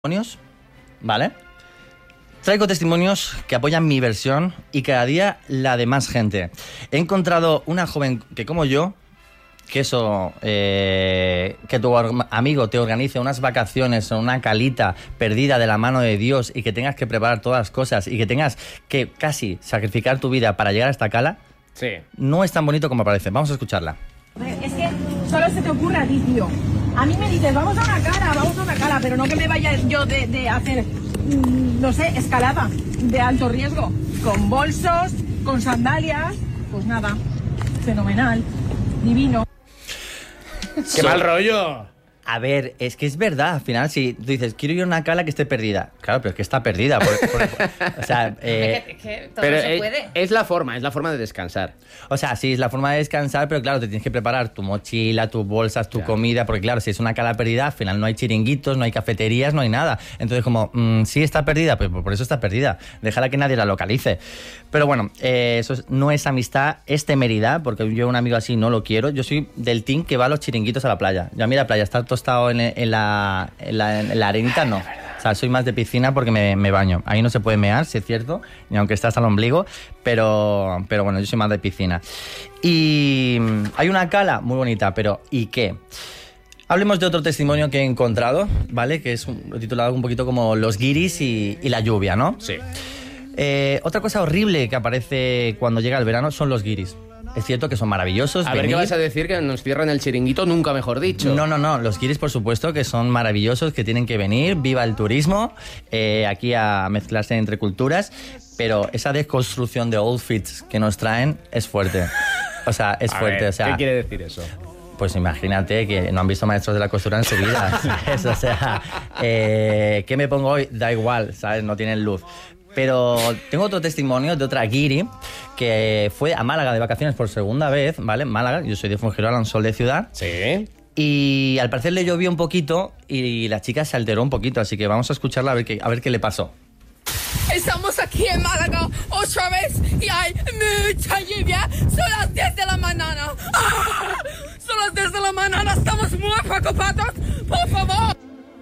Testimonios, ¿vale? Traigo testimonios que apoyan mi versión y cada día la de más gente. He encontrado una joven que, como yo, que tu amigo te organice unas vacaciones en una calita perdida de la mano de Dios y que tengas que preparar todas las cosas y que tengas que casi sacrificar tu vida para llegar a esta cala, sí, no es tan bonito como parece. Vamos a escucharla. Es que solo se te ocurre a ti, tío. A mí me dices, vamos a una cala, pero no que me vaya yo de hacer, no sé, escalada de alto riesgo. Con bolsos, con sandalias, pues nada, fenomenal, divino. ¡Qué mal rollo! A ver, es que es verdad, al final, si tú dices, quiero ir a una cala que esté perdida. Claro, pero es que está perdida. O sea, que todo pero se puede. Es la forma de descansar. O sea, sí, es la forma de descansar, pero claro, te tienes que preparar tu mochila, tus bolsas, tu comida, porque claro, si es una cala perdida, al final no hay chiringuitos, no hay cafeterías, no hay nada. Entonces, como, sí está perdida, pues por eso está perdida. Déjala que nadie la localice. Pero bueno, eso no es amistad, es temeridad, porque yo un amigo así no lo quiero. Yo soy del team que va a los chiringuitos a la playa. Yo a mí la playa está tostado en la arenita, no. O sea, soy más de piscina porque me baño. Ahí no se puede mear, si es cierto, ni aunque esté hasta el ombligo, pero bueno, yo soy más de piscina. Y hay una cala muy bonita, pero ¿y qué? Hablemos de otro testimonio que he encontrado, ¿vale? Que es titulado un poquito como Los guiris y la lluvia, ¿no? Sí. Otra cosa horrible que aparece cuando llega el verano son los guiris. Es cierto que son maravillosos. A ver, ¿qué vas a decir? Que nos cierran el chiringuito, nunca mejor dicho. No. Los guiris, por supuesto, que son maravillosos, que tienen que venir. Viva el turismo. Aquí a mezclarse entre culturas. Pero esa desconstrucción de outfits que nos traen es fuerte. O sea, es fuerte. O sea, ¿qué quiere decir eso? Pues imagínate que no han visto maestros de la costura en su vida, ¿sabes? O sea, ¿qué me pongo hoy? Da igual, ¿sabes? No tienen luz. Pero tengo otro testimonio de otra guiri que fue a Málaga de vacaciones por segunda vez, ¿vale? Málaga, yo soy de Fuengirola, un sol de ciudad. Sí. Y al parecer le llovió un poquito y la chica se alteró un poquito, así que vamos a escucharla a ver qué le pasó. Estamos aquí en Málaga otra vez y hay mucha lluvia. Son las 10 de la mañana. ¡Ah! Son las 10 de la mañana, estamos muy preocupados. Por favor.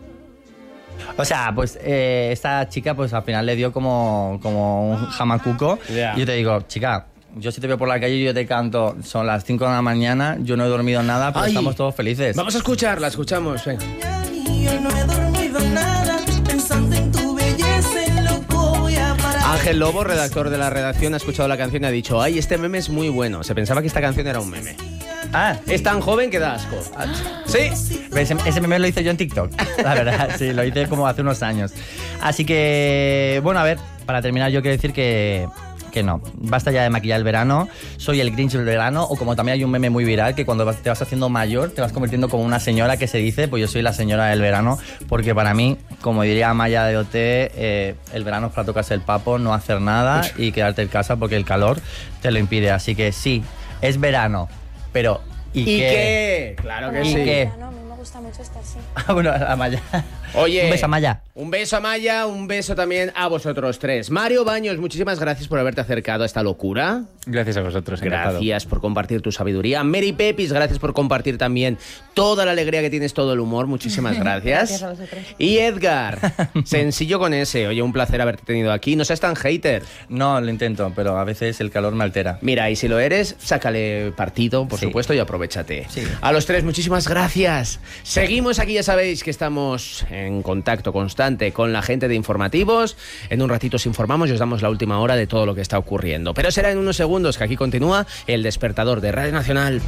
O sea, pues esta chica pues al final le dio como un jamacuco. Yeah. Y yo te digo, chica, yo si te veo por la calle y yo te canto, son las 5 de la mañana, yo no he dormido nada, pero estamos todos felices. Vamos a escucharla, escuchamos. Venga. Yo no he dormido nada, pensando en tu belleza, en lo que voy a parar. Ángel Lobo, redactor de la redacción, ha escuchado la canción y ha dicho, ay, este meme es muy bueno. Se pensaba que esta canción era un meme. Ah, Es tan joven que da asco. ¿Sí? ese meme lo hice yo en TikTok, la verdad, sí, lo hice como hace unos años. Así que, bueno, a ver, para terminar yo quiero decir que no, basta ya de maquillar el verano, soy el Grinch del verano, o como también hay un meme muy viral que cuando te vas haciendo mayor te vas convirtiendo como una señora que se dice, pues yo soy la señora del verano, porque para mí, como diría Maya de OT, el verano es para tocarse el papo, no hacer nada y quedarte en casa porque el calor te lo impide, así que sí, es verano, pero ¿y qué? Claro que ¿Y sí. qué? No, a mí me gusta mucho estar así. Bueno, a Maya. Oye, Un beso a Maya. Un beso a Maya, un beso también a vosotros tres. Mario Baños, muchísimas gracias por haberte acercado a esta locura. Gracias a vosotros, encantado. Gracias por compartir tu sabiduría. Mary Pepis, gracias por compartir también toda la alegría que tienes, todo el humor. Muchísimas gracias. Gracias a vosotros. Y Edgar, sencillo con ese. Oye, un placer haberte tenido aquí. No seas tan hater. No, lo intento, pero a veces el calor me altera. Mira, y si lo eres, sácale partido, por Sí. supuesto, y aprovéchate. Sí. A los tres, muchísimas gracias. Seguimos aquí, ya sabéis que estamos en contacto constante con la gente de informativos. En un ratito os informamos y os damos la última hora de todo lo que está ocurriendo. Pero será en unos segundos, que aquí continúa El Despertador de Radio Nacional.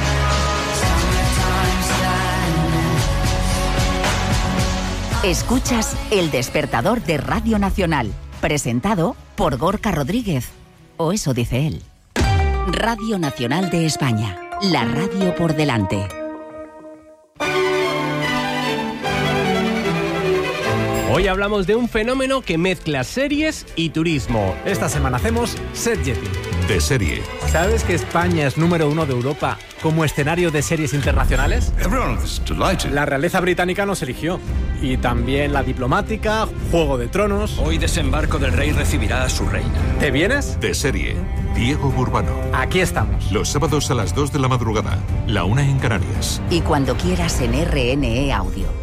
Escuchas El Despertador de Radio Nacional, presentado por Gorka Rodríguez. O eso dice él. Radio Nacional de España, la radio por delante. Hoy hablamos de un fenómeno que mezcla series y turismo. Esta semana hacemos Set Jetting. De serie. ¿Sabes que España es número 1 de Europa como escenario de series internacionales? La realeza británica nos eligió. Y también la diplomática, Juego de Tronos. Hoy desembarco del rey recibirá a su reina. ¿Te vienes? De serie. Diego Burbano. Aquí estamos. Los sábados a las 2 de la madrugada, la 1 en Canarias. Y cuando quieras en RNE Audio.